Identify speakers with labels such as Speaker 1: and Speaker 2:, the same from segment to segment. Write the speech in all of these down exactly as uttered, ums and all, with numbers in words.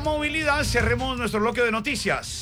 Speaker 1: movilidad, cerremos nuestro bloque de noticias.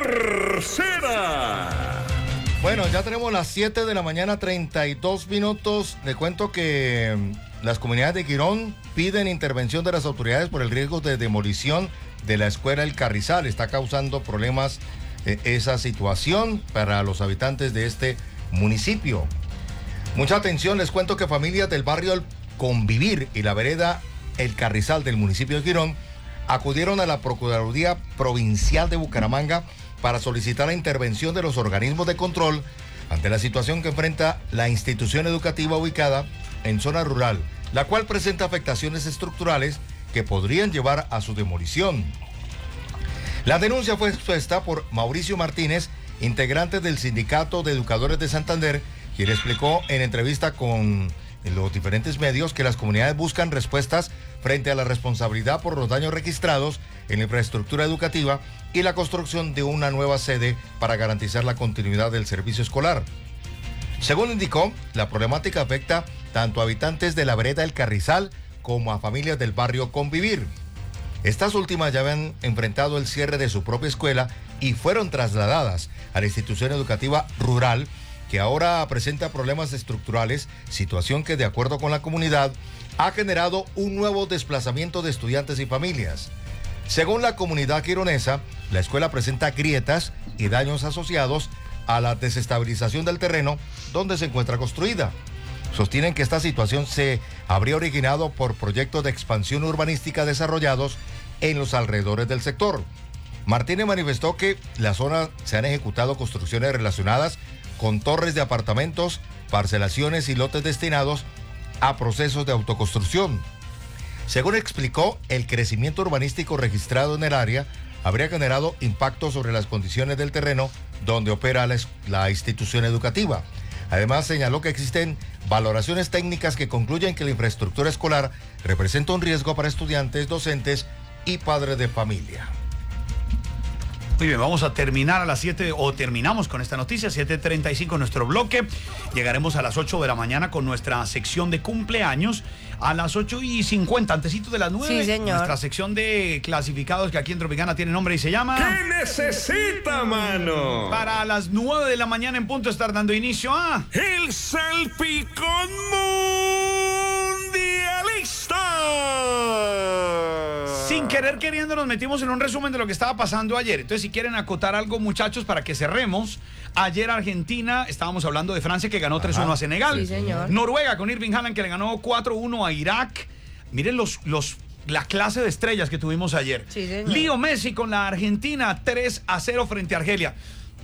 Speaker 2: Tercera.
Speaker 3: Bueno, ya tenemos las siete de la mañana, treinta y dos minutos. Le cuento que las comunidades de Girón piden intervención de las autoridades por el riesgo de demolición de la escuela El Carrizal. Está causando problemas eh, esa situación para los habitantes de este municipio. Mucha atención, les cuento que familias del barrio El Convivir y la vereda El Carrizal del municipio de Girón acudieron a la Procuraduría Provincial de Bucaramanga para solicitar la intervención de los organismos de control ante la situación que enfrenta la institución educativa ubicada en zona rural, la cual presenta afectaciones estructurales que podrían llevar a su demolición. La denuncia fue expuesta por Mauricio Martínez, integrante del Sindicato de Educadores de Santander, quien explicó en entrevista con los diferentes medios que las comunidades buscan respuestas frente a la responsabilidad por los daños registrados en la infraestructura educativa y la construcción de una nueva sede para garantizar la continuidad del servicio escolar. Según indicó, la problemática afecta tanto a habitantes de la vereda El Carrizal como a familias del barrio Convivir. Estas últimas ya habían enfrentado el cierre de su propia escuela y fueron trasladadas a la institución educativa rural, que ahora presenta problemas estructurales, situación que, de acuerdo con la comunidad, ha generado un nuevo desplazamiento de estudiantes y familias. Según la comunidad gironesa, la escuela presenta grietas y daños asociados a la desestabilización del terreno donde se encuentra construida. Sostienen que esta situación se habría originado por proyectos de expansión urbanística desarrollados en los alrededores del sector. Martínez manifestó que en la zona se han ejecutado construcciones relacionadas con torres de apartamentos, parcelaciones y lotes destinados a procesos de autoconstrucción. Según explicó, el crecimiento urbanístico registrado en el área habría generado impacto sobre las condiciones del terreno donde opera la, la institución educativa. Además, señaló que existen valoraciones técnicas que concluyen que la infraestructura escolar representa un riesgo para estudiantes, docentes y padres de familia.
Speaker 1: Muy bien, vamos a terminar a las siete, o terminamos con esta noticia, siete treinta y cinco nuestro bloque. Llegaremos a las ocho de la mañana con nuestra sección de cumpleaños. A las ocho y cincuenta, antesito de las nueve.
Speaker 4: Sí, señor.
Speaker 1: Nuestra sección de clasificados que aquí en Tropicana tiene nombre y se llama...
Speaker 2: ¿Qué necesita, mano?
Speaker 1: Para las nueve de la mañana en punto estar dando inicio a...
Speaker 2: El Salpicón Mundialista.
Speaker 1: Sin querer queriendo nos metimos en un resumen de lo que estaba pasando ayer. Entonces, si quieren acotar algo, muchachos, para que cerremos. Ayer Argentina, estábamos hablando de Francia, que ganó tres uno a Senegal.
Speaker 4: Sí, señor.
Speaker 1: Noruega con Irving Haaland, que le ganó cuatro uno a Irak. Miren los, los, la clase de estrellas que tuvimos ayer.
Speaker 4: Sí, señor.
Speaker 1: Leo Messi con la Argentina, tres a cero frente a Argelia.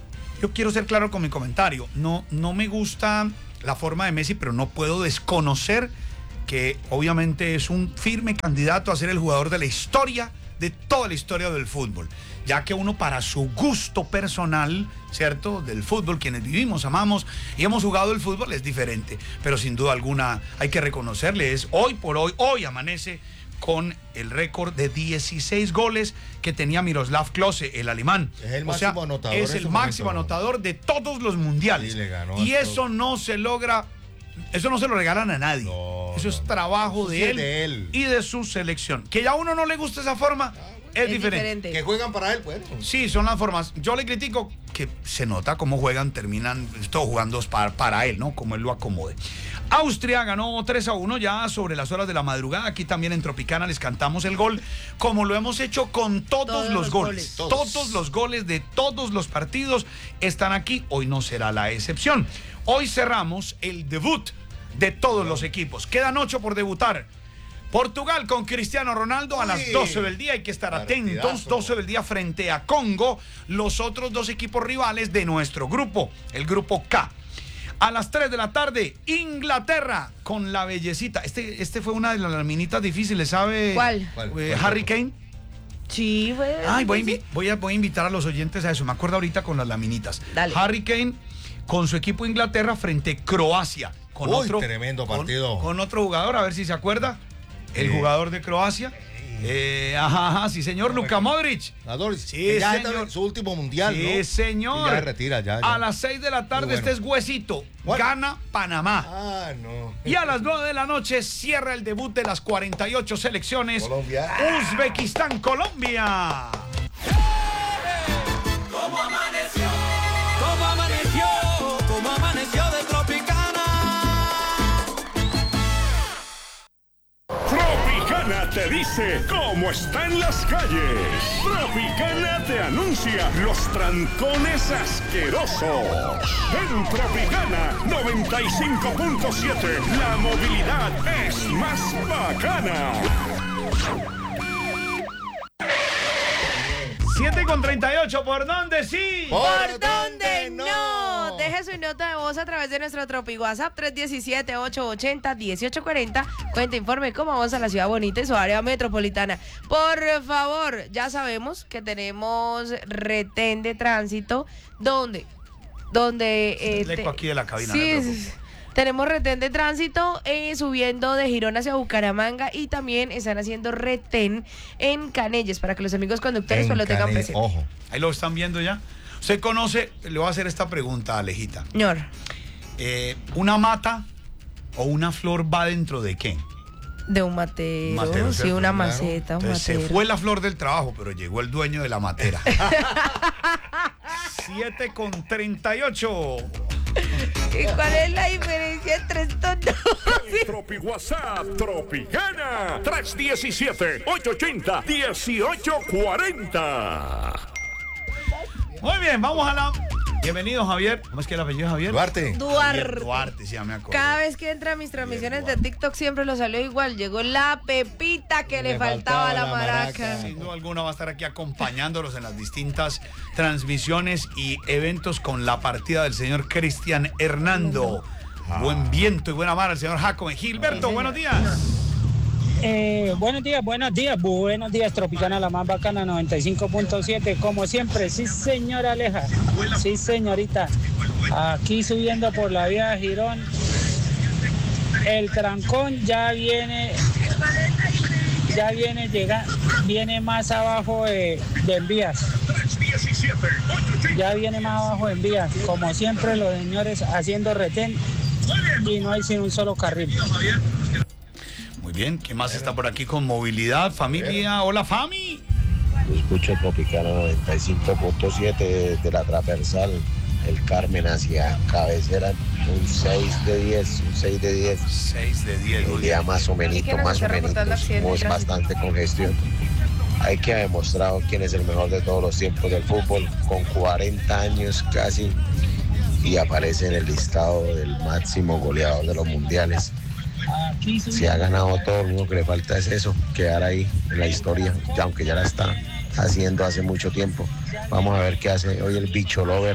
Speaker 1: Yo quiero ser claro con mi comentario. No, no me gusta la forma de Messi, pero no puedo desconocer que obviamente es un firme candidato a ser el jugador de la historia, de toda la historia del fútbol, ya que uno, para su gusto personal, ¿cierto?, del fútbol, quienes vivimos, amamos y hemos jugado el fútbol, es diferente, pero sin duda alguna hay que reconocerle, es hoy por hoy, hoy amanece con el récord de dieciséis goles que tenía Miroslav Klose, el alemán.
Speaker 3: Es el
Speaker 1: o sea,
Speaker 3: máximo anotador
Speaker 1: es
Speaker 3: en
Speaker 1: el
Speaker 3: su
Speaker 1: máximo
Speaker 3: momento.
Speaker 1: anotador de todos los mundiales.
Speaker 3: Sí, le ganó
Speaker 1: y
Speaker 3: a
Speaker 1: eso
Speaker 3: todos.
Speaker 1: no se logra, eso no se lo regalan a nadie.
Speaker 3: No,
Speaker 1: eso
Speaker 3: no,
Speaker 1: es
Speaker 3: no.
Speaker 1: trabajo
Speaker 3: Eso
Speaker 1: de
Speaker 3: sí es
Speaker 1: él,
Speaker 3: de él.
Speaker 1: y de su selección. Que ya a uno no le gusta esa forma, es,
Speaker 4: Es
Speaker 1: diferente.
Speaker 4: diferente.
Speaker 3: Que juegan para él, bueno.
Speaker 1: Sí, son las formas. Yo le critico que se nota cómo juegan, terminan todos jugando para, para él, ¿no? Como él lo acomode. Austria ganó tres a uno ya sobre las horas de la madrugada. Aquí también en Tropicana les cantamos el gol, como lo hemos hecho con todos,
Speaker 4: Todos
Speaker 1: los,
Speaker 4: los
Speaker 1: goles.
Speaker 4: goles.
Speaker 1: Todos.
Speaker 3: Todos.
Speaker 1: los goles de todos los partidos están aquí. Hoy no será la excepción. Hoy cerramos el debut de todos los equipos. Quedan ocho por debutar. Portugal con Cristiano Ronaldo a
Speaker 3: Uy,
Speaker 1: las doce del día. Hay que estar atentos.
Speaker 3: partidazo.
Speaker 1: doce del día frente a Congo. Los otros dos equipos rivales de nuestro grupo, el grupo K. A las tres de la tarde, Inglaterra con la bellecita. Este, este fue una de las laminitas difíciles, ¿sabe?
Speaker 4: ¿Cuál?
Speaker 3: ¿Cuál?
Speaker 1: Eh,
Speaker 3: ¿Cuál?
Speaker 1: Harry Kane.
Speaker 4: Sí, güey.
Speaker 1: Ay, voy a, invi- voy, a, voy a invitar a los oyentes a eso. Me acuerdo ahorita con las laminitas.
Speaker 4: Dale.
Speaker 1: Harry Kane con su equipo Inglaterra frente a Croacia. Con
Speaker 3: Uy,
Speaker 1: otro,
Speaker 3: tremendo
Speaker 1: con-
Speaker 3: partido.
Speaker 1: Con, otro jugador, a ver si se acuerda. El
Speaker 3: Sí.
Speaker 1: jugador de Croacia. Eh, ajá, ajá, sí, señor. Luka Modric.
Speaker 3: Adolfo,
Speaker 1: Sí,
Speaker 3: ya
Speaker 1: señor.
Speaker 3: está en su último mundial,
Speaker 1: Sí,
Speaker 3: ¿no?
Speaker 1: señor.
Speaker 3: Y ya se retira, ya, ya.
Speaker 1: A las seis de la tarde,
Speaker 3: Muy bueno.
Speaker 1: este es Huesito.
Speaker 3: Bueno.
Speaker 1: Gana Panamá.
Speaker 3: Ah, no.
Speaker 1: Y a las nueve de la noche cierra el debut de las cuarenta y ocho selecciones.
Speaker 3: Colombia.
Speaker 1: Uzbekistán, Colombia.
Speaker 4: ¿Cómo amaneció? ¿Cómo amaneció? ¿Cómo amaneció de Tropicana?
Speaker 2: Tropicana te dice cómo está en las calles. Tropicana te anuncia los trancones asquerosos. En Tropicana noventa y cinco punto siete, la movilidad es más bacana.
Speaker 1: siete con treinta y ocho, ¿por dónde sí?
Speaker 5: ¿Por dónde no? Deje su nota de voz a través de nuestro Tropi WhatsApp tres uno siete, ocho ocho cero, uno ocho cuatro cero. Cuenta, informe cómo vamos a la ciudad bonita y su área metropolitana. Por favor, ya sabemos que tenemos retén de tránsito. ¿Dónde? Donde...
Speaker 1: El eco aquí de la cabina,
Speaker 5: Sí,
Speaker 1: no te
Speaker 5: es-
Speaker 1: preocupes.
Speaker 5: tenemos retén de tránsito eh, subiendo de Girón hacia Bucaramanga y también están haciendo retén en Canelles para que los amigos conductores pues, lo tengan
Speaker 3: Canel-
Speaker 5: presente.
Speaker 3: Ojo.
Speaker 1: Ahí lo están viendo ya. Usted conoce, le voy a hacer esta pregunta a Alejita.
Speaker 5: Señor,
Speaker 1: Eh, ¿Una mata o una flor va dentro de qué?
Speaker 5: de un matero,
Speaker 1: Matero,
Speaker 5: sí,
Speaker 1: ¿cierto?
Speaker 5: una
Speaker 3: Claro.
Speaker 5: maceta, un
Speaker 1: Entonces, se
Speaker 5: matero.
Speaker 1: fue la flor del trabajo, pero llegó el dueño de la matera. siete con treinta y ocho.
Speaker 5: ¿Y cuál es la diferencia entre estos dos?
Speaker 2: El Tropi WhatsApp Tropicana tres uno siete, ocho ocho cero, uno ocho cuatro cero.
Speaker 1: Muy bien, vamos a la... Bienvenido, Javier. ¿Cómo es que el apellido es Javier?
Speaker 3: Duarte.
Speaker 5: Duarte.
Speaker 1: Javier Duarte, sí, ya me acuerdo.
Speaker 5: Cada vez que entra a mis transmisiones de TikTok siempre lo salió igual. Llegó la pepita que le,
Speaker 3: Le
Speaker 5: faltaba a la,
Speaker 3: faltaba la
Speaker 5: maraca.
Speaker 3: maraca.
Speaker 1: Sin duda alguna va a estar aquí acompañándolos en las distintas transmisiones y eventos con la partida del señor Cristian Hernando. Buen viento y buena mar al señor Jacome. Gilberto, buenos días.
Speaker 6: Eh, buenos días, buenos días, buenos días, Tropicana, la más bacana, noventa y cinco punto siete, como siempre, sí señora Aleja, sí señorita, aquí subiendo por la vía de Girón, el trancón ya viene, ya viene, llega, viene más abajo de, de en vías, ya viene más abajo en vías, como siempre los señores haciendo retén y no hay sin un solo carril.
Speaker 1: Muy bien, ¿qué más está por aquí con movilidad, familia? Hola, Fami.
Speaker 7: Escucho Tropicana noventa y cinco punto siete de la transversal, el Carmen hacia cabecera, un seis de diez, un seis de diez.
Speaker 1: seis de diez.
Speaker 7: El día más o menos,
Speaker 5: ¿Y qué nos
Speaker 7: más o
Speaker 5: está reportando
Speaker 7: menos,
Speaker 5: accidente
Speaker 7: como es
Speaker 5: de tránsito?
Speaker 7: bastante congestión. Hay que ha demostrado quién es el mejor de todos los tiempos del fútbol, con cuarenta años casi, y aparece en el listado del máximo goleador de los mundiales. Si ha ganado todo, lo único que le falta es eso, quedar ahí en la historia, ya aunque ya la está haciendo hace mucho tiempo. Vamos a ver qué hace hoy el bicho lover.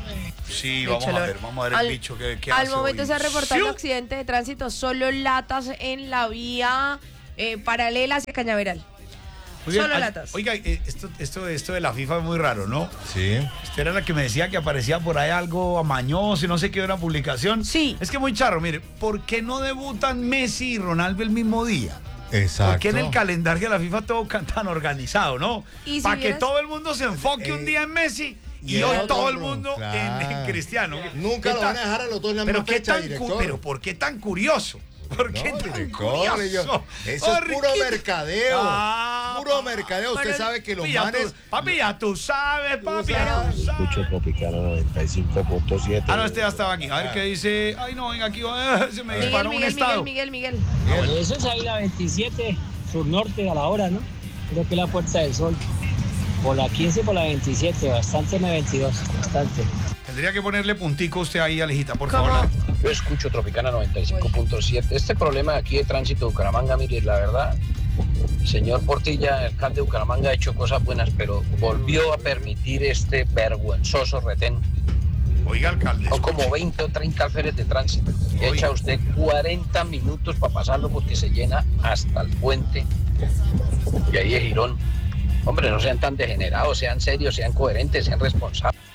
Speaker 1: Sí, vamos
Speaker 5: Bicho
Speaker 1: a
Speaker 5: Lover.
Speaker 1: ver, vamos a ver el
Speaker 5: Al-
Speaker 1: bicho que, que
Speaker 5: Al
Speaker 1: hace
Speaker 5: momento
Speaker 1: hoy.
Speaker 5: se ha reportado
Speaker 1: ¡Siu!
Speaker 5: accidente de tránsito, solo latas en la vía eh, paralela hacia Cañaveral.
Speaker 1: Muy bien,
Speaker 5: Solo
Speaker 1: ay,
Speaker 5: latas.
Speaker 1: Oiga, eh, esto, esto, esto de la FIFA es muy raro, ¿no?
Speaker 3: Sí.
Speaker 1: Usted era la que me decía que aparecía por ahí algo amañoso y no sé qué, una publicación.
Speaker 5: Sí.
Speaker 1: Es que muy charro, mire, ¿por qué no debutan Messi y Ronaldo el mismo día?
Speaker 3: Exacto.
Speaker 1: ¿Por qué en el calendario de la FIFA todo ca- tan organizado, no?
Speaker 5: Y si
Speaker 1: Para que
Speaker 5: vieras-
Speaker 1: todo el mundo se enfoque un día en Messi y,
Speaker 3: y
Speaker 1: hoy
Speaker 3: el
Speaker 1: todo el
Speaker 3: otro,
Speaker 1: mundo
Speaker 3: claro.
Speaker 1: en, en Cristiano.
Speaker 3: Nunca
Speaker 1: ¿Qué
Speaker 3: lo
Speaker 1: tan-
Speaker 3: van a dejar a los dos en la
Speaker 1: pero
Speaker 3: misma
Speaker 1: qué
Speaker 3: fecha,
Speaker 1: tan cu-
Speaker 3: director.
Speaker 1: Pero ¿por qué tan curioso? ¿Por qué
Speaker 3: No,
Speaker 1: tan
Speaker 3: director,
Speaker 1: curioso?
Speaker 3: yo- eso es
Speaker 1: ¿Por
Speaker 3: puro
Speaker 1: qué?
Speaker 3: mercadeo.
Speaker 1: Ah,
Speaker 3: puro mercadeo. Usted
Speaker 5: pero-
Speaker 3: sabe que los
Speaker 1: Ya
Speaker 3: manes.
Speaker 1: tú- papi, ya tú sabes, papi, ya
Speaker 3: sabes.
Speaker 1: tú sabes.
Speaker 7: Escucho Tropicana noventa y cinco punto siete.
Speaker 1: Ah, no, este ya estaba aquí. A ver qué dice. Ay, no, venga aquí. eh, Se me
Speaker 5: Miguel,
Speaker 1: disparó un
Speaker 5: Miguel,
Speaker 1: estado.
Speaker 5: Miguel, Miguel,
Speaker 6: Ah, Eso es ahí la veintisiete, sur norte a la hora, ¿no? Creo que es la Puerta del Sol. Por la quince y por la veintisiete, bastante M veintidós, bastante.
Speaker 1: Tendría que ponerle puntico usted ahí, Alejita, por
Speaker 5: ¿Cómo?
Speaker 1: favor.
Speaker 7: Yo escucho Tropicana noventa y cinco punto siete. Este problema aquí de tránsito de Bucaramanga, mire, la verdad, señor Portilla, el alcalde de Bucaramanga ha hecho cosas buenas, pero volvió a permitir este vergüenzoso retén.
Speaker 1: Oiga, alcalde.
Speaker 7: Son como veinte o treinta alférez de tránsito. Y echa usted cuarenta minutos para pasarlo porque se llena hasta el puente. Y ahí es Girón. Hombre, no sean tan degenerados, sean serios, sean coherentes, sean responsables.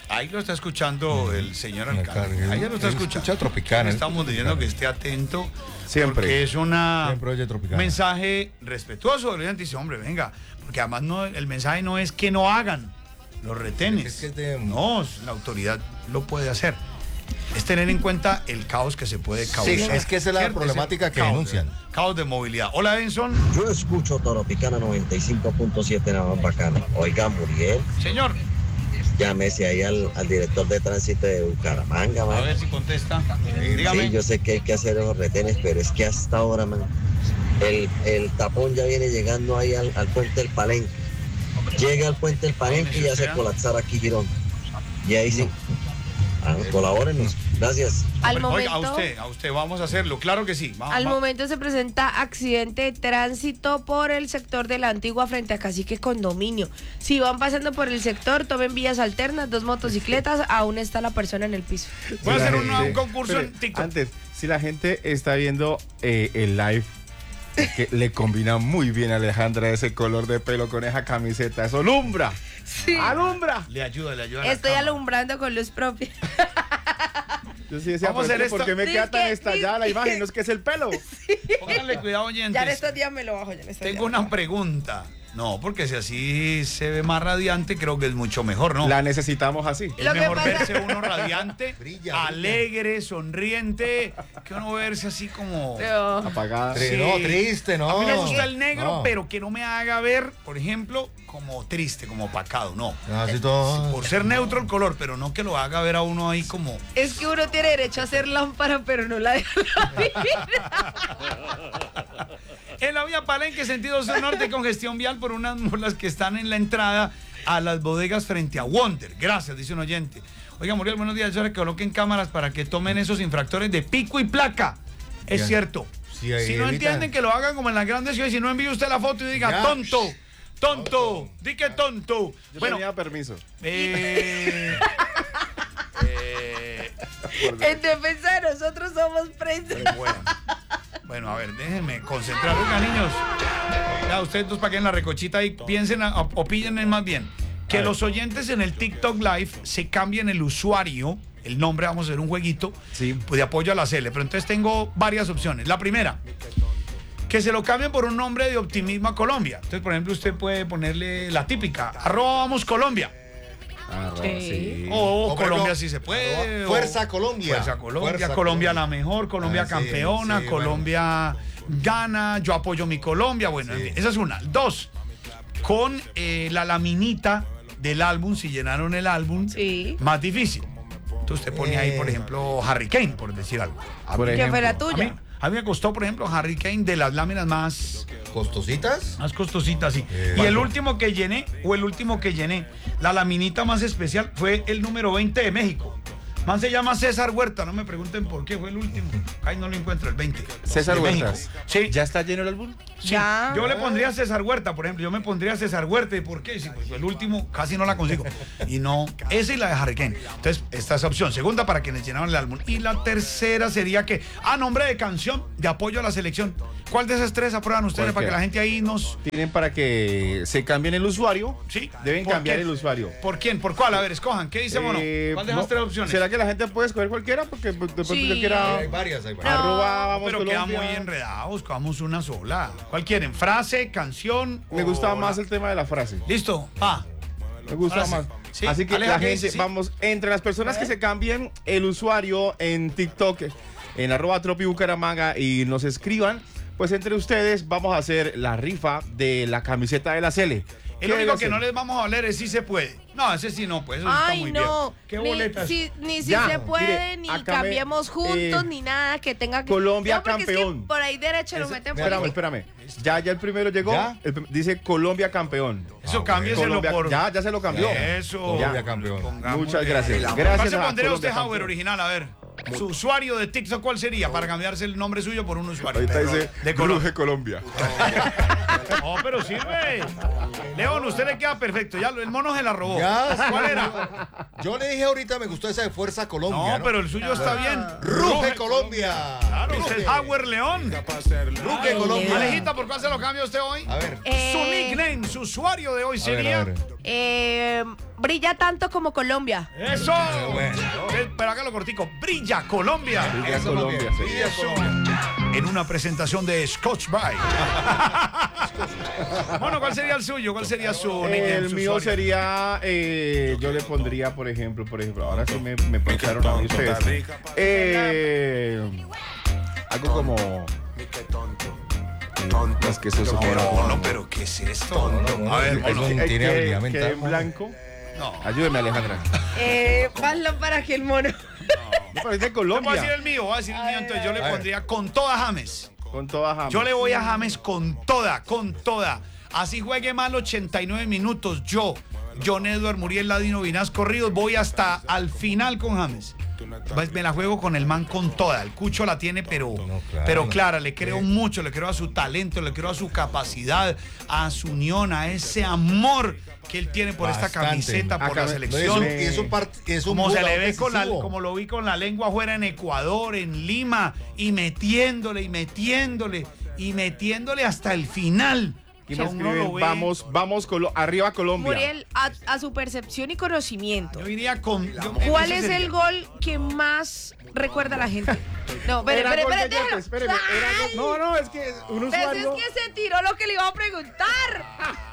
Speaker 1: Ahí lo está escuchando el señor alcalde. Ahí ya lo está
Speaker 3: Él
Speaker 1: escuchando.
Speaker 3: escucha Tropicana.
Speaker 1: Estamos diciendo que esté atento.
Speaker 3: Siempre.
Speaker 1: Porque es una
Speaker 3: Siempre oye Tropicana.
Speaker 1: mensaje respetuoso. El dice, hombre, venga. Porque además no, el mensaje no es que no hagan los retenes.
Speaker 3: Es que es de-
Speaker 1: No, la autoridad lo puede hacer. Es tener en cuenta el caos que se puede causar.
Speaker 3: Sí, es que esa es la
Speaker 1: ¿Cierto?
Speaker 3: problemática
Speaker 1: Ese
Speaker 3: que
Speaker 1: caos,
Speaker 3: denuncian.
Speaker 1: Caos de movilidad. Hola, Edson.
Speaker 8: Yo escucho Tropicana noventa y cinco punto siete, nada más bacana. Oiga, Muriel,
Speaker 1: Señor,
Speaker 8: llámese ahí al, al director de tránsito de Bucaramanga,
Speaker 1: a
Speaker 8: man.
Speaker 1: ver si contesta. Dígame.
Speaker 8: Sí, yo sé que hay que hacer esos retenes, pero es que hasta ahora, man, el, el tapón ya viene llegando ahí al, al puente del Palenque. Llega al puente del Palenque y ya se colapsará aquí Girón. Y ahí sí. Ah, colabórenos. Gracias.
Speaker 5: Al
Speaker 1: Oiga, a
Speaker 5: momento,
Speaker 1: usted, a usted, vamos a hacerlo. Claro que sí. Vamos,
Speaker 5: al
Speaker 1: vamos.
Speaker 5: momento se presenta accidente de tránsito por el sector de la Antigua frente a Cacique Condominio. Si van pasando por el sector, tomen vías alternas, dos motocicletas, aún está la persona en el piso.
Speaker 1: Voy a
Speaker 9: Si
Speaker 1: hacer
Speaker 9: la
Speaker 1: un,
Speaker 9: gente-
Speaker 1: un concurso
Speaker 9: Espere,
Speaker 1: en TikTok.
Speaker 9: Antes, si la gente está viendo eh, el live, es que le combina muy bien a Alejandra ese color de pelo con esa camiseta. ¡Eso alumbra!
Speaker 5: Sí.
Speaker 9: ¡Alumbra!
Speaker 1: Le ayuda, le ayuda. a la
Speaker 5: Estoy
Speaker 1: cámara.
Speaker 5: alumbrando con luz propia.
Speaker 9: Yo sí decía,
Speaker 1: Vamos a
Speaker 9: pero
Speaker 1: hacer
Speaker 9: ¿por qué
Speaker 1: esto.
Speaker 9: me queda
Speaker 5: Dice
Speaker 9: tan
Speaker 5: que-
Speaker 9: estallada la
Speaker 5: dice
Speaker 9: imagen?
Speaker 5: que-
Speaker 9: No es que es el pelo.
Speaker 1: Pónganle cuidado, oyentes.
Speaker 5: Ya en estos días me lo bajo. Ya en estos
Speaker 1: Tengo
Speaker 5: días.
Speaker 1: una pregunta. No, porque si así se ve más radiante, creo que es mucho mejor, ¿no?
Speaker 9: La necesitamos así.
Speaker 1: Es
Speaker 5: Lo que
Speaker 1: mejor
Speaker 5: pasa-
Speaker 1: verse uno radiante,
Speaker 3: Brilla,
Speaker 1: alegre, sonriente, que uno verse así como...
Speaker 5: Pero-
Speaker 9: Apagada.
Speaker 3: Tri- No, triste, no.
Speaker 1: A mí me gusta el negro,
Speaker 3: No.
Speaker 1: pero que no me haga ver, por ejemplo, como triste, como opacado, no.
Speaker 3: No, así todo.
Speaker 1: Por ser neutro el color, pero no que lo haga ver a uno ahí como...
Speaker 5: Es que uno tiene derecho a hacer lámpara, pero no la deja
Speaker 1: En la vía Palenque, sentido sur norte, congestión vial por unas mulas que están en la entrada a las bodegas frente a Wonder. Gracias, dice un oyente. Oiga, Muriel, buenos días. Yo le coloquen cámaras para que tomen esos infractores de pico y placa. Es
Speaker 3: Ya.
Speaker 1: cierto.
Speaker 3: Sí, ahí
Speaker 1: si no
Speaker 3: evitan.
Speaker 1: entienden, que lo hagan como en las grandes ciudades. Si no, envíe usted la foto y diga,
Speaker 3: Ya.
Speaker 1: tonto, tonto, di que tonto.
Speaker 9: Yo
Speaker 1: Bueno,
Speaker 9: tenía permiso.
Speaker 1: eh, eh,
Speaker 5: En defensa de nosotros somos prensa.
Speaker 1: bueno. Bueno, a ver, déjenme concentrar. Oiga, niños, ya ustedes dos para que en la recochita y piensen, a- opinen más bien. Que los oyentes en el TikTok Live se cambien el usuario, el nombre, vamos a hacer un jueguito,
Speaker 9: Sí.
Speaker 1: pues de apoyo a la Cele. Pero entonces tengo varias opciones. La primera, que se lo cambien por un nombre de Optimismo a Colombia. Entonces, por ejemplo, usted puede ponerle la típica, arroba vamos Colombia.
Speaker 9: Arroba,
Speaker 5: Sí.
Speaker 9: sí.
Speaker 1: O
Speaker 3: O, por
Speaker 1: Colombia
Speaker 3: ejemplo,
Speaker 1: si se puede.
Speaker 3: arroba
Speaker 1: o-
Speaker 3: Fuerza Colombia.
Speaker 1: Fuerza Colombia,
Speaker 3: Fuerza
Speaker 1: Colombia
Speaker 3: Colombia.
Speaker 1: la mejor, Colombia
Speaker 3: Ah, sí,
Speaker 1: campeona,
Speaker 3: sí,
Speaker 1: Colombia gana, yo apoyo mi Colombia. Bueno,
Speaker 3: Sí.
Speaker 1: en fin, esa es una. Dos, con eh, la laminita del álbum, si llenaron el álbum,
Speaker 5: Sí.
Speaker 1: más difícil. Entonces usted pone ahí, por ejemplo, Harry Kane, por decir algo. A
Speaker 9: Por
Speaker 1: mí-
Speaker 5: Que fue la
Speaker 1: a mí,
Speaker 5: tuya.
Speaker 1: a mí me costó, por ejemplo, Harry Kane de las láminas más,
Speaker 3: ¿Costositas?
Speaker 1: más costositas, sí.
Speaker 3: Eh,
Speaker 1: y el
Speaker 3: ¿cuánto?
Speaker 1: último que llené, o el último que llené, la laminita más especial fue el número veinte de México. Man se llama César Huerta, no me pregunten por qué, fue el último. Ahí no lo encuentro, el veinte.
Speaker 9: César
Speaker 1: De
Speaker 9: Huerta.
Speaker 1: México. Sí,
Speaker 9: ¿Ya está lleno el álbum?
Speaker 1: sí.
Speaker 5: Ya.
Speaker 1: Yo le pondría César Huerta, por ejemplo. Yo me pondría César Huerta. ¿Y por qué? Sí, pues el último casi no la consigo. Y no, esa y la de Harry Kane. Entonces, esta es opción. Segunda, para quienes llenaron el álbum. Y la tercera sería que, a nombre de canción de apoyo a la selección. ¿Cuál de esas tres aprueban ustedes para que
Speaker 9: Cualquiera.
Speaker 1: la gente ahí nos...
Speaker 9: Tienen para que se cambien el usuario.
Speaker 1: Sí.
Speaker 9: Deben
Speaker 1: ¿Por
Speaker 9: cambiar
Speaker 1: qué?
Speaker 9: el usuario.
Speaker 1: ¿Por quién? ¿Por cuál? A ver, escojan. ¿Qué dice Mono?
Speaker 9: Eh,
Speaker 1: ¿Cuál de esas
Speaker 9: no,
Speaker 1: tres opciones?
Speaker 9: ¿Será que la gente puede escoger cualquiera? Porque pues, de pronto
Speaker 5: Sí.
Speaker 9: yo quiera...
Speaker 3: Hay varias, hay varias.
Speaker 5: No.
Speaker 9: Arroba, vamos
Speaker 1: Pero queda
Speaker 9: Colombia.
Speaker 1: muy enredados. Cogamos una sola. ¿Cuál quieren? ¿Frase, canción?
Speaker 9: Me
Speaker 1: o
Speaker 9: gustaba
Speaker 1: la-
Speaker 9: más el tema de la frase.
Speaker 1: Listo, va.
Speaker 9: Me gusta
Speaker 1: Frase.
Speaker 9: más.
Speaker 1: Sí,
Speaker 9: Así que
Speaker 1: Aleja,
Speaker 9: la
Speaker 1: ¿qué
Speaker 9: gente,
Speaker 1: dice? Sí.
Speaker 9: vamos, entre las personas que se cambien el usuario en TikTok, en arroba Tropi Bucaramanga y nos escriban, pues entre ustedes vamos a hacer la rifa de la camiseta de la Cele.
Speaker 1: El
Speaker 9: ¿Qué
Speaker 1: único
Speaker 9: debe
Speaker 1: que
Speaker 9: hacer?
Speaker 1: no les vamos a hablar es si se puede. No, ese sí no, pues eso sí está
Speaker 5: Ay,
Speaker 1: muy
Speaker 5: no.
Speaker 1: bien. ¿Qué
Speaker 5: ni
Speaker 1: boletas?
Speaker 5: si, ni si
Speaker 9: Ya,
Speaker 5: se puede,
Speaker 9: mire,
Speaker 5: ni
Speaker 9: acá me-
Speaker 5: cambiemos juntos,
Speaker 9: eh,
Speaker 5: ni nada que tenga que.
Speaker 9: Colombia
Speaker 5: No, porque es que
Speaker 9: campeón.
Speaker 5: por ahí derecho lo
Speaker 3: Ese-
Speaker 5: meten por
Speaker 9: Espérame,
Speaker 5: ahí.
Speaker 9: espérame. Ya, ya el primero llegó.
Speaker 3: ¿Ya?
Speaker 9: El prim- dice Colombia campeón.
Speaker 1: Eso
Speaker 3: Ah,
Speaker 1: cámbieselo
Speaker 9: Colombia-
Speaker 1: por...
Speaker 9: Ya, ya se lo cambió.
Speaker 1: Eso.
Speaker 3: Colombia campeón.
Speaker 1: Pongámosle-
Speaker 9: Muchas gracias.
Speaker 1: ¿Cuál
Speaker 9: Gracias
Speaker 1: se
Speaker 9: a
Speaker 1: pondría usted,
Speaker 9: Colombia
Speaker 1: Hauer,
Speaker 9: campeón.
Speaker 1: original? A ver. Su usuario de TikTok, ¿cuál sería? Para cambiarse el nombre suyo por un usuario.
Speaker 9: Ahorita dice
Speaker 1: de Colombia.
Speaker 9: Colombia.
Speaker 1: No, pero sirve. León, usted le queda perfecto. Ya el mono se la robó.
Speaker 3: Ya,
Speaker 1: ¿Cuál
Speaker 3: sí.
Speaker 1: era?
Speaker 3: Yo le dije ahorita, me gustó esa de Fuerza Colombia.
Speaker 1: No, pero el suyo está bien.
Speaker 3: Ruge Colombia.
Speaker 1: Claro, usted es Hauer León.
Speaker 3: Ruge Colombia.
Speaker 1: Alejita, ¿por cuál se lo cambia usted hoy?
Speaker 3: A ver.
Speaker 1: Su
Speaker 5: Eh,
Speaker 1: nickname, su usuario de hoy
Speaker 3: A ver,
Speaker 1: sería...
Speaker 3: a ver.
Speaker 5: eh, Brilla tanto como Colombia.
Speaker 1: ¡Eso! Bueno. Pero hágalo cortico. ¡Brilla Colombia!
Speaker 9: Brilla Colombia, sí.
Speaker 1: Brilla Colombia. En una presentación de Scotch Brite. Bueno, ¿cuál sería el suyo? ¿Cuál sería su nickname,
Speaker 9: El
Speaker 1: su
Speaker 9: mío
Speaker 1: usuario?
Speaker 9: sería, eh, yo le pondría, por ejemplo, por ejemplo, ahora sí me, me pensaron a mí ustedes. Eh, algo como... Es que eso se
Speaker 1: No,
Speaker 9: fuera.
Speaker 1: no, no, pero ¿qué es esto? A ver,
Speaker 3: Eso
Speaker 1: mono.
Speaker 3: tiene
Speaker 9: que,
Speaker 3: habilidad
Speaker 9: que
Speaker 3: mental.
Speaker 9: en blanco.
Speaker 1: No.
Speaker 9: Ayúdeme, Alejandra.
Speaker 5: Eh, hazlo para que el mono.
Speaker 9: No, pero es de
Speaker 1: Yo voy a decir
Speaker 9: Colombia.
Speaker 1: el mío, voy a decir el mío, entonces yo le
Speaker 3: a ver.
Speaker 1: pondría con toda James.
Speaker 9: Con toda James.
Speaker 1: Yo le voy a James con toda, con toda. Así juegue mal ochenta y nueve minutos. Yo, John Edward Muriel Ladino Vinás Corridos, voy hasta al final con James. Pues me la juego con el man con toda. El Cucho la tiene, pero,
Speaker 3: No, claro.
Speaker 1: pero clara, le creo mucho, le creo a su talento, le creo a su capacidad, a su unión, a ese amor que él tiene por esta
Speaker 3: Bastante.
Speaker 1: camiseta, por
Speaker 9: Acá
Speaker 1: la
Speaker 9: me-
Speaker 1: selección.
Speaker 3: No, es un, es un part- es un
Speaker 1: Como se le
Speaker 3: jugador
Speaker 1: ve con la,
Speaker 3: decisivo.
Speaker 1: como lo vi con la lengua afuera en Ecuador, en Lima, y metiéndole, y metiéndole, y metiéndole hasta el final.
Speaker 9: Aquí
Speaker 1: O sea,
Speaker 9: me
Speaker 1: uno
Speaker 9: escriben,
Speaker 1: lo ve-
Speaker 9: vamos, vamos, Colo- arriba Colombia.
Speaker 5: Muriel, a, a su percepción y conocimiento,
Speaker 1: Yo iría con. yo-
Speaker 5: ¿cuál
Speaker 1: ese
Speaker 5: es
Speaker 1: sería.
Speaker 5: el gol que más recuerda a la gente? No, pero,
Speaker 9: Era
Speaker 5: pero,
Speaker 9: gol de
Speaker 5: pero,
Speaker 9: Yepes, espéreme, era gol- No, no, es que un
Speaker 5: Pues
Speaker 9: usuario...
Speaker 5: es que se tiró lo que le iba a preguntar.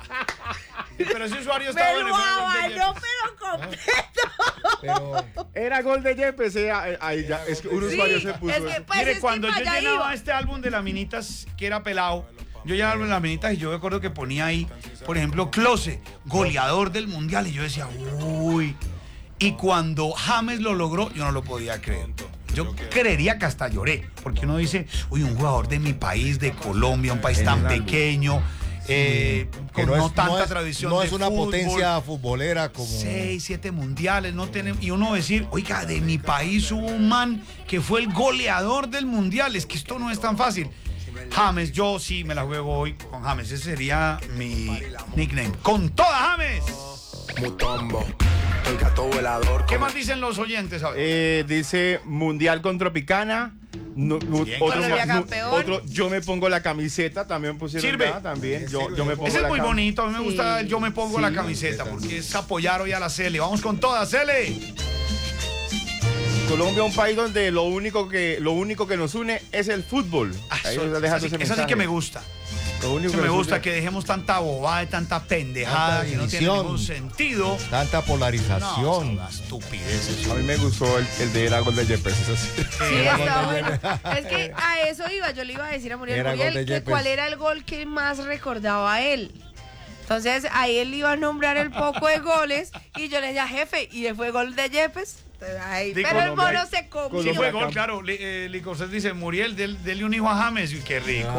Speaker 1: Pero ese usuario está
Speaker 5: Me
Speaker 1: bueno.
Speaker 5: lo
Speaker 1: fue el gol de
Speaker 5: abanó,
Speaker 1: Yepes.
Speaker 5: pero completo.
Speaker 3: Pero
Speaker 9: Era gol de Yepes, eh, ahí ya, es que un
Speaker 5: Sí,
Speaker 9: usuario se puso
Speaker 5: es que,
Speaker 9: eso.
Speaker 5: pues,
Speaker 1: Mire,
Speaker 5: es que
Speaker 1: cuando yo
Speaker 5: para allá
Speaker 1: llenaba
Speaker 5: iba.
Speaker 1: este álbum de Laminitas, que era pelado, yo llenaba el álbum de Laminitas y yo me acuerdo que ponía ahí, por ejemplo, Klose, goleador del mundial, y yo decía, uy. Y cuando James lo logró, yo no lo podía creer. Yo creería que hasta lloré, porque uno dice, uy, un jugador de mi país, de Colombia, un país
Speaker 9: En
Speaker 1: tan
Speaker 9: el álbum.
Speaker 1: pequeño, eh,
Speaker 3: que
Speaker 1: con no,
Speaker 3: es-
Speaker 1: tanta
Speaker 3: es-
Speaker 1: tradición.
Speaker 3: no
Speaker 1: de
Speaker 3: es una
Speaker 1: fútbol.
Speaker 3: potencia futbolera como.
Speaker 1: Seis, siete mundiales, no tenemos. Y uno decir, oiga, de mi país hubo un man que fue el goleador del mundial. Es que esto no es tan fácil. James, yo sí me la juego hoy con James. Ese sería mi nickname. ¡Con toda James!
Speaker 10: Mutombo, el gato volador.
Speaker 1: ¿Qué más dicen los oyentes? A ver?
Speaker 9: Eh, dice Mundial con Tropicana. No, no,
Speaker 1: Bien,
Speaker 9: otro,
Speaker 5: Colombia
Speaker 9: no,
Speaker 5: campeón.
Speaker 9: otro, yo me pongo la camiseta, también pusieron
Speaker 1: Sirve.
Speaker 9: ya, también. Yo, yo me pongo
Speaker 1: Ese es
Speaker 9: la
Speaker 1: muy
Speaker 9: cam-
Speaker 1: bonito. A mí me
Speaker 5: Sí.
Speaker 1: gusta el yo me pongo
Speaker 9: Sí.
Speaker 1: la camiseta porque es apoyar hoy a la Cele. Vamos con toda, Cele.
Speaker 9: Colombia, un país donde lo único que lo único que nos une es el fútbol.
Speaker 1: Ah,
Speaker 9: Ahí
Speaker 1: eso,
Speaker 9: nos deja
Speaker 1: eso sí,
Speaker 9: ese
Speaker 1: eso sí
Speaker 9: mensaje.
Speaker 1: que me gusta.
Speaker 9: Lo único
Speaker 1: Eso
Speaker 9: que
Speaker 1: me
Speaker 9: nos
Speaker 1: gusta
Speaker 9: une-
Speaker 1: que dejemos tanta bobada y tanta pendejada
Speaker 3: Tanta
Speaker 1: que no tiene
Speaker 3: división.
Speaker 1: ningún sentido.
Speaker 3: Tanta
Speaker 1: No,
Speaker 3: polarización.
Speaker 1: son las estupideces.
Speaker 9: A mí me gustó el, el de la gol de Yepes, eso sí.
Speaker 5: Sí,
Speaker 3: Era
Speaker 5: está
Speaker 3: gol de
Speaker 5: bueno.
Speaker 3: Yepes.
Speaker 5: Es que a eso iba, yo le iba a decir a Muriel,
Speaker 3: Era gol
Speaker 5: Muriel,
Speaker 3: de
Speaker 5: que
Speaker 3: Yepes.
Speaker 5: cuál era el gol que más recordaba a él. Entonces ahí él iba a nombrar el poco de goles y yo le decía, jefe, y fue gol de Yepes. Entonces, ahí-
Speaker 1: Di
Speaker 5: pero el
Speaker 9: Colombia-
Speaker 5: mono se comió.
Speaker 1: Sí, fue
Speaker 9: Colombia.
Speaker 1: gol, claro. Li- eh, Licocet dice, Muriel, del- dele un hijo a James. Y qué rico.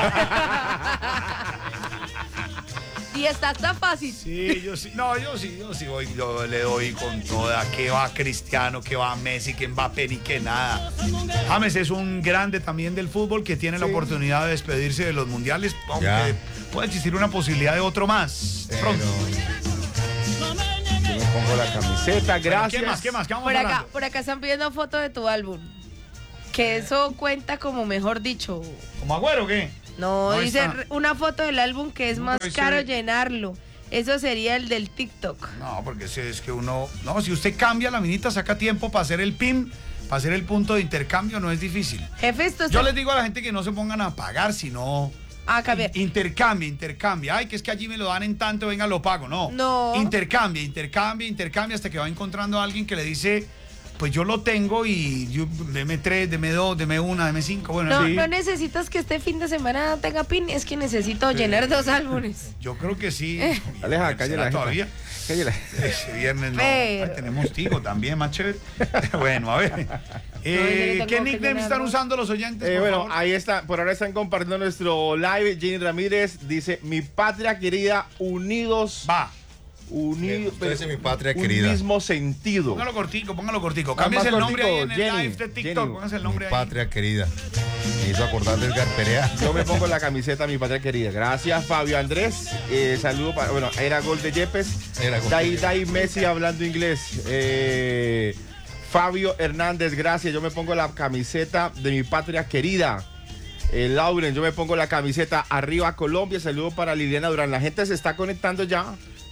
Speaker 5: Y está tan fácil.
Speaker 1: Sí, yo sí. No, yo sí, yo sí voy, yo le doy con toda. Que va Cristiano, que va Messi, que Mbappé, ni que nada. James es un grande también del fútbol que tiene la oportunidad de despedirse de los mundiales, aunque
Speaker 3: Ya.
Speaker 1: puede existir una posibilidad de otro más.
Speaker 3: Pero-
Speaker 1: Pronto.
Speaker 9: Yo me pongo la camiseta,
Speaker 1: Bueno,
Speaker 9: gracias.
Speaker 1: ¿Qué más? ¿Qué más? ¿Qué vamos
Speaker 5: Por acá,
Speaker 1: hablando?
Speaker 5: por acá están pidiendo foto de tu álbum. Que eso cuenta como mejor dicho.
Speaker 1: ¿Como Agüero o qué?
Speaker 5: No,
Speaker 1: No
Speaker 5: dice
Speaker 1: está.
Speaker 5: re- una foto del álbum que es
Speaker 1: No,
Speaker 5: más
Speaker 1: pero ese-
Speaker 5: caro llenarlo. Eso sería el del TikTok.
Speaker 1: No, porque ese es que uno. No, si usted cambia la minita, saca tiempo para hacer el pin, para hacer el punto de intercambio, no es difícil.
Speaker 5: Jefe, esto
Speaker 1: Yo
Speaker 5: está...
Speaker 1: les digo a la gente que no se pongan a pagar, sino.
Speaker 5: Ah, cambiar.
Speaker 1: Intercambia, intercambia. Ay, que es que allí me lo dan en tanto, venga, lo pago. No.
Speaker 5: No.
Speaker 1: Intercambia, intercambia, intercambia hasta que va encontrando a alguien que le dice, pues yo lo tengo y yo, deme tres, deme dos, deme una, deme cinco. Bueno,
Speaker 5: No,
Speaker 1: sí.
Speaker 5: no necesitas que este fin de semana tenga pin, es que necesito llenar dos álbumes.
Speaker 1: Yo creo que sí.
Speaker 9: Aleja,
Speaker 1: ¿Será
Speaker 9: cállala.
Speaker 1: todavía?
Speaker 9: Cállala.
Speaker 1: Ese viernes no.
Speaker 5: Pero-
Speaker 1: Ay, tenemos tigo también, más chévere. Bueno, a ver. Eh,
Speaker 5: yo le tengo
Speaker 1: ¿Qué
Speaker 5: que
Speaker 1: nickname
Speaker 5: llenar,
Speaker 1: están
Speaker 5: ¿no?
Speaker 1: usando los oyentes?
Speaker 9: Eh,
Speaker 1: por
Speaker 9: bueno,
Speaker 1: favor?
Speaker 9: ahí está, por ahora están compartiendo nuestro live. Jenny Ramírez dice, mi patria querida, unidos.
Speaker 1: Va.
Speaker 9: Unidos.
Speaker 3: Usted dice mi patria
Speaker 9: un
Speaker 3: querida.
Speaker 9: mismo sentido.
Speaker 1: Póngalo cortico, póngalo cortico.
Speaker 9: Ah,
Speaker 1: Cámbiese
Speaker 9: más
Speaker 1: el nombre ahí en
Speaker 9: cortico,
Speaker 1: el
Speaker 9: Jenny,
Speaker 1: live de TikTok.
Speaker 9: Jenny.
Speaker 1: Póngase el
Speaker 3: Mi
Speaker 1: nombre ahí.
Speaker 3: patria querida. Me hizo acordar de Edgar Perea.
Speaker 9: Yo me pongo la camiseta, mi patria querida. Gracias, Fabio Andrés. Eh, saludo para. Bueno, era gol de Yepes.
Speaker 3: Era gol
Speaker 9: Dai,
Speaker 3: de
Speaker 9: Dai Messi hablando inglés. Eh, Fabio Hernández, gracias. Yo me pongo la camiseta de mi patria querida. Eh, Lauren, yo me pongo la camiseta arriba Colombia. Saludo para Liliana Durán. La gente se está conectando ya.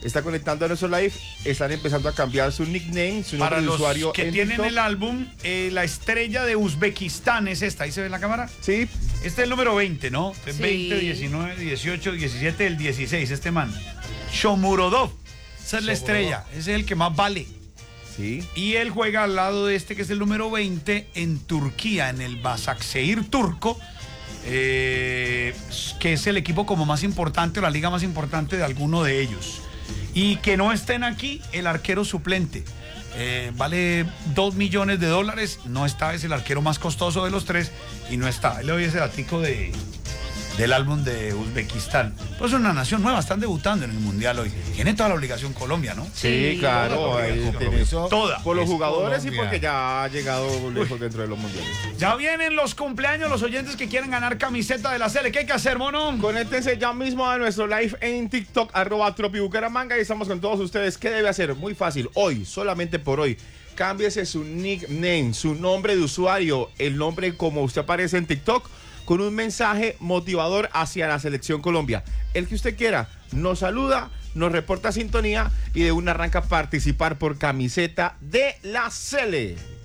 Speaker 9: está conectando a nuestro live, están empezando a cambiar su nickname, su nombre
Speaker 1: Para
Speaker 9: de
Speaker 1: los
Speaker 9: usuario
Speaker 1: que
Speaker 9: en
Speaker 1: tienen
Speaker 9: TikTok.
Speaker 1: el álbum, eh, la estrella de Uzbekistán es esta. ¿Ahí se ve en la cámara?
Speaker 9: Sí.
Speaker 1: Este es el número veinte, ¿no?
Speaker 5: Sí.
Speaker 1: veinte, diecinueve, dieciocho, diecisiete, el dieciséis, este man. Shomurodov. Esa es la estrella. Ese es el que más vale.
Speaker 9: Sí.
Speaker 1: Y él juega al lado de este, que es el número veinte, en Turquía, en el Başakşehir turco, eh, que es el equipo como más importante, o la liga más importante de alguno de ellos. Y que no estén aquí, el arquero suplente. Eh, vale dos millones de dólares, no está, es el arquero más costoso de los tres, y no está. Le doy ese datico de... del álbum de Uzbekistán. Pues es una nación nueva, están debutando en el Mundial hoy. Tiene toda la obligación Colombia, ¿no?
Speaker 9: Sí,
Speaker 5: Sí.
Speaker 9: claro.
Speaker 1: Toda la
Speaker 9: ahí
Speaker 1: obligación.
Speaker 9: tiene-
Speaker 1: Toda.
Speaker 9: Por los
Speaker 3: Es
Speaker 9: jugadores y
Speaker 3: Colombia.
Speaker 9: porque ya ha llegado lejos dentro de los mundiales.
Speaker 1: Ya vienen los cumpleaños, los oyentes que quieren ganar camiseta de la Sele. ¿Qué hay que hacer, mono?
Speaker 9: Conéctense ya mismo a nuestro live en TikTok, arroba Tropi Bucaramanga, y estamos con todos ustedes. ¿Qué debe hacer? Muy fácil. Hoy, solamente por hoy, cámbiese su nickname, su nombre de usuario, el nombre como usted aparece en TikTok, con un mensaje motivador hacia la Selección Colombia. El que usted quiera, nos saluda, nos reporta sintonía y de una arranca a participar por camiseta de la Sele.